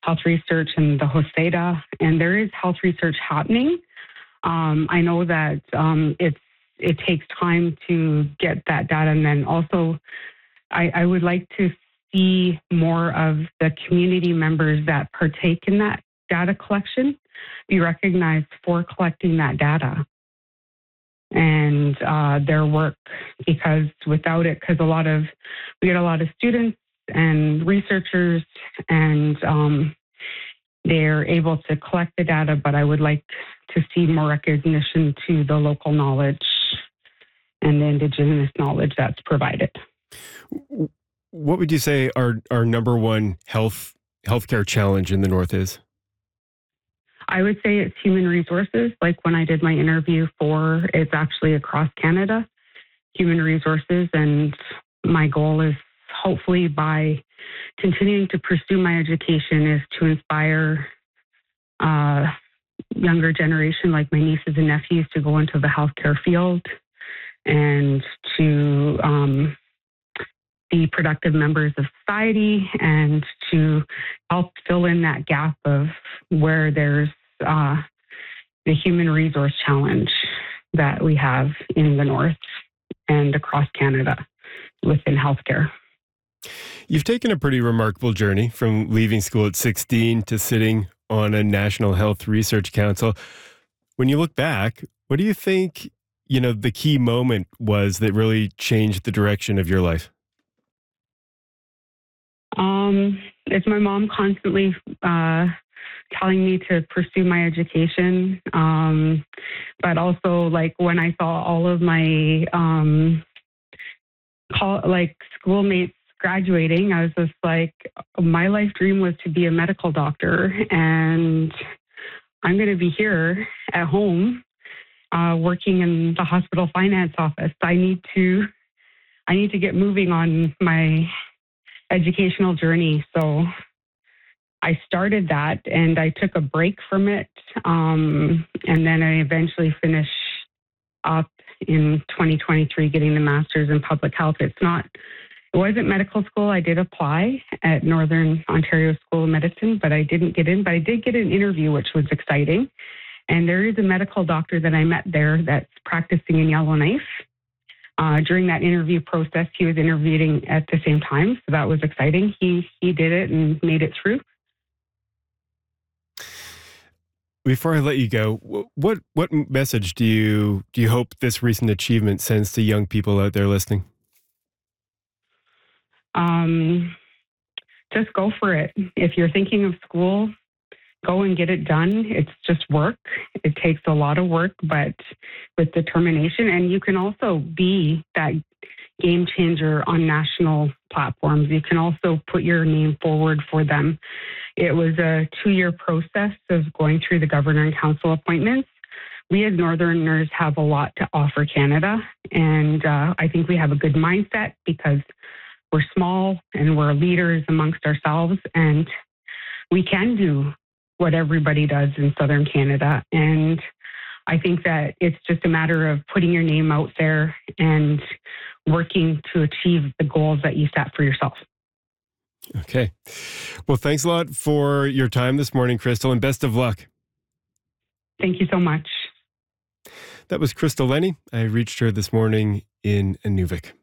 health research and the HOSEDA, and there is health research happening. I know that it takes time to get that data, and then also I would like to see more of the community members that partake in that data collection be recognized for collecting that data and their work, because without it, because we get a lot of students and researchers, and they're able to collect the data, but I would like to see more recognition to the local knowledge and the Indigenous knowledge that's provided. What would you say our number one healthcare challenge in the North is? I would say it's human resources. Like when I did my interview it's actually across Canada, human resources. And my goal is hopefully by continuing to pursue my education is to inspire younger generation like my nieces and nephews to go into the healthcare field and to be productive members of society and to help fill in that gap of where there's the human resource challenge that we have in the North and across Canada within healthcare. You've taken a pretty remarkable journey from leaving school at 16 to sitting on a National Health Research Council. When you look back, what do you think, the key moment was that really changed the direction of your life? It's my mom constantly telling me to pursue my education, but also like when I saw all of my schoolmates graduating, I was just like, my life dream was to be a medical doctor, and I'm going to be here at home working in the hospital finance office. I need to get moving on my educational journey. So I started that, and I took a break from it, and then I eventually finished up in 2023 getting the master's in public health. It wasn't medical school. I did apply at Northern Ontario School of Medicine, but I didn't get in. But I did get an interview, which was exciting. And there is a medical doctor that I met there that's practicing in Yellowknife. During that interview process, he was interviewing at the same time, so that was exciting. He did it and made it through. Before I let you go, what message do you hope this recent achievement sends to young people out there listening? Just go for it. If you're thinking of school, go and get it done. It's just work. It takes a lot of work, but with determination. And you can also be that game changer on national platforms. You can also put your name forward for them. It was a 2-year process of going through the governor and council appointments. We as Northerners have a lot to offer Canada, and I think we have a good mindset because we're small and we're leaders amongst ourselves, and we can do what everybody does in Southern Canada. And I think that it's just a matter of putting your name out there and working to achieve the goals that you set for yourself. Okay. Well, thanks a lot for your time this morning, Crystal, and best of luck. Thank you so much. That was Crystal Lenny. I reached her this morning in Inuvik.